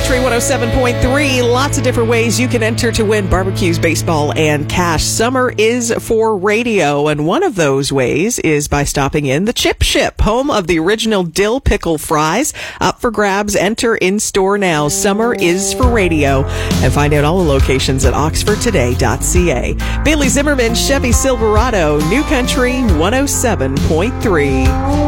Country 107.3. Lots of different ways you can enter to win barbecues, baseball, and cash. Summer is for radio, and one of those ways is by stopping in the Chip Ship, home of the original dill pickle fries. Up for grabs. Enter in store now. Summer is for radio. And find out all the locations at oxfordtoday.ca. Bailey Zimmerman, Chevy Silverado, New Country 107.3.